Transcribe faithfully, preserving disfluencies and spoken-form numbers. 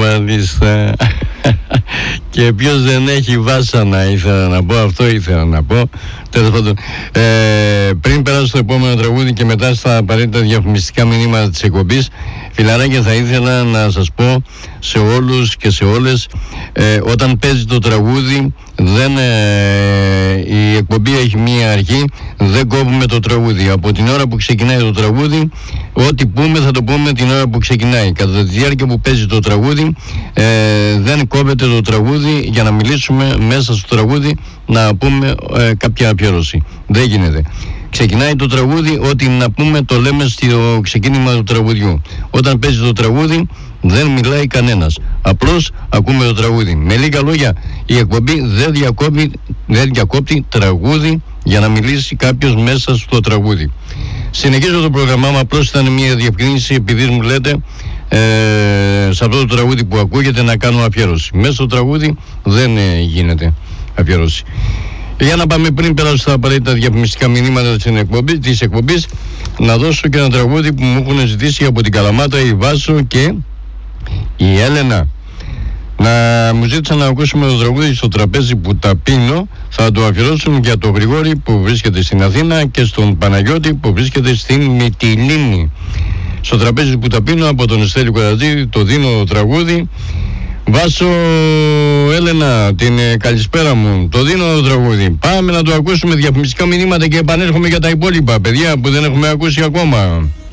μάλιστα. Και ποιος δεν έχει βάσανα, ήθελα να πω, αυτό ήθελα να πω. Τέλος πάντων, ε, πριν περάσω στο επόμενο τραγούδι και μετά στα απαραίτητα διαφημιστικά μηνύματα της εκπομπής, φιλαράκια, θα ήθελα να σας πω σε όλους και σε όλες, ε, όταν παίζει το τραγούδι, δεν, ε, η εκπομπή έχει μία αρχή, δεν κόβουμε το τραγούδι. Από την ώρα που ξεκινάει το τραγούδι, ό,τι πούμε θα το πούμε την ώρα που ξεκινάει. Κατά τη διάρκεια που παίζει το τραγούδι, ε, δεν κόβεται το τραγούδι για να μιλήσουμε μέσα στο τραγούδι, να πούμε ε, κάποια αφιέρωση. Δεν γίνεται. Ξεκινάει το τραγούδι, ό,τι να πούμε το λέμε στο ξεκίνημα του τραγουδιού. Όταν παίζει το τραγούδι δεν μιλάει κανένας. Απλώς ακούμε το τραγούδι. Με λίγα λόγια, η εκπομπή δεν διακόπτει, δεν διακόπτει τραγούδι για να μιλήσει κάποιος μέσα στο τραγούδι. Συνεχίζω το πρόγραμμά μου, απλώς ήταν μια διευκρίνηση, επειδή μου λέτε ε, σε αυτό το τραγούδι που ακούγεται να κάνω αφιέρωση. Μέσα στο τραγούδι δεν ε, γίνεται αφιέρωση. Για να πάμε, πριν περάσω στα απαραίτητα διαφημιστικά μηνύματα της εκπομπής, της εκπομπής, να δώσω και ένα τραγούδι που μου έχουν ζητήσει από την Καλαμάτα η Βάσο και η Έλενα. Να μου ζήτησαν να ακούσουμε το τραγούδι στο τραπέζι που τα πίνω. Θα το αφιερώσουν για τον Γρηγόρη που βρίσκεται στην Αθήνα και στον Παναγιώτη που βρίσκεται στην Μυτιλήνη. Στο τραπέζι που τα πίνω, από τον Στέλιο Κολατζή, το δίνω το τραγούδι. Βάσο, Έλενα, την ε, καλησπέρα μου, το δίνω το τραγούδι. Πάμε να το ακούσουμε, διαφημιστικά μηνύματα, και επανέρχομαι για τα υπόλοιπα παιδιά που δεν έχουμε ακούσει ακόμα.